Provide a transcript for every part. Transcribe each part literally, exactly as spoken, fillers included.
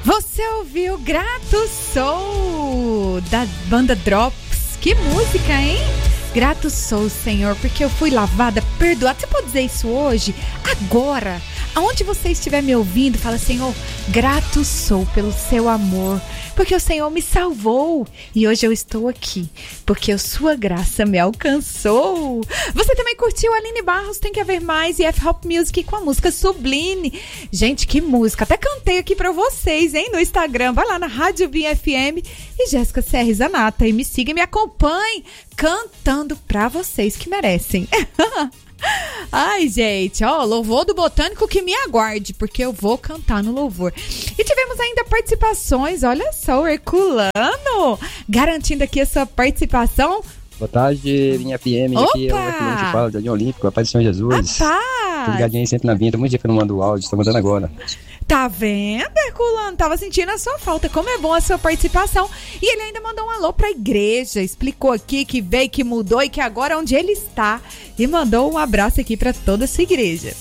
Você ouviu Grato Sou, da banda Drops. Que música, hein? Grato sou, Senhor, porque eu fui lavada, perdoada. Você pode dizer isso hoje? Agora, aonde você estiver me ouvindo, fala: Senhor, grato sou pelo seu amor, porque o Senhor me salvou e hoje eu estou aqui, porque a sua graça me alcançou. Você também curtiu Aline Barros, Tem Que Haver Mais, e F-Hop Music com a música Sublime. Gente, que música! Até cantei aqui pra vocês, hein, no Instagram. Vai lá na Rádio Vinha F M e Jéssica C R Zanata e me siga e me acompanhe cantando pra vocês que merecem. Ai, gente, ó, louvor do Botânico que me aguarde, porque eu vou cantar no louvor. E tivemos ainda participações, olha só, o Herculano garantindo aqui a sua participação. Boa tarde, Vinha F M. Opa! Aqui é o Herculano que fala, Jardim Olímpico, a paz do Senhor Jesus. Rapaz! Tô ligadinho aí sempre na vinha, tem muito dia que eu não mando o áudio, tô mandando agora. Tá vendo, Herculano? Tava sentindo a sua falta. Como é bom a sua participação. E ele ainda mandou um alô pra igreja. Explicou aqui que veio, que mudou e que agora é onde ele está. E mandou um abraço aqui pra toda essa igreja.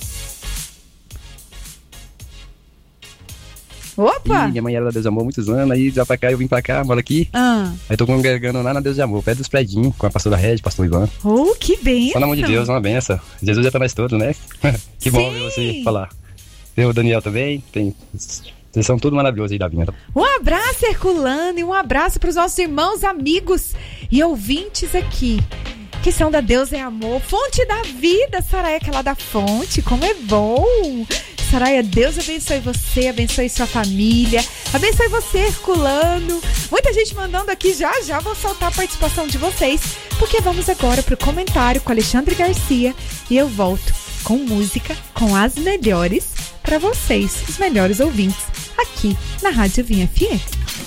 Opa! E minha mãe era da Deus de Amor há muitos anos, aí já pra cá, eu vim pra cá, moro aqui. Ah. Aí tô congregando lá na Deus de Amor, perto dos predinhos, com a pastora Regi, pastor Ivan. Oh, que benção! Só na mão de Deus, uma benção. Jesus é pra nós todos, né? Que bom ver você falar. Tem o Daniel também, tem... Vocês são tudo maravilhosos aí da vinha. Um abraço, Herculano, e um abraço para os nossos irmãos, amigos e ouvintes aqui, que são da Deus é Amor, fonte da vida. Saraia, aquela da fonte, como é bom! Saraia, Deus abençoe você, abençoe sua família, abençoe você, Herculano. Muita gente mandando aqui, já já vou soltar a participação de vocês, porque vamos agora pro comentário com Alexandre Garcia e eu volto com música, com as melhores para vocês, os melhores ouvintes, aqui na Rádio Vinha F M.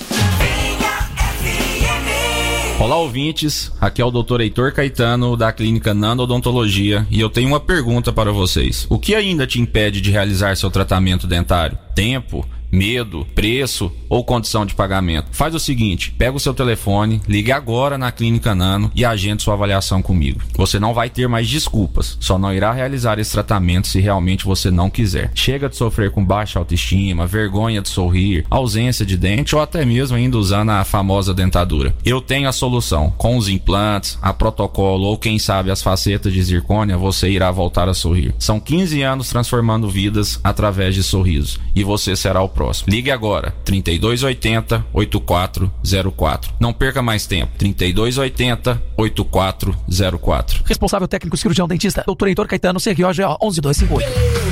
Olá, ouvintes, aqui é o doutor Heitor Caetano da Clínica Nando Odontologia e eu tenho uma pergunta para vocês. O que ainda te impede de realizar seu tratamento dentário? Tempo? Medo, preço ou condição de pagamento? Faz o seguinte, pega o seu telefone, ligue agora na Clínica Nano e agende sua avaliação comigo. Você não vai ter mais desculpas, só não irá realizar esse tratamento se realmente você não quiser. Chega de sofrer com baixa autoestima, vergonha de sorrir, ausência de dente ou até mesmo ainda usando a famosa dentadura. Eu tenho a solução. Com os implantes, a protocolo ou quem sabe as facetas de zircônia, você irá voltar a sorrir. São quinze anos transformando vidas através de sorrisos e você será o próximo. Ligue agora, trinta e dois oitenta, oitenta e quatro zero quatro. Não perca mais tempo, trinta e dois oitenta, oitenta e quatro zero quatro. Responsável técnico cirurgião dentista, doutor Heitor Caetano, C R O G O um um dois cinco oito.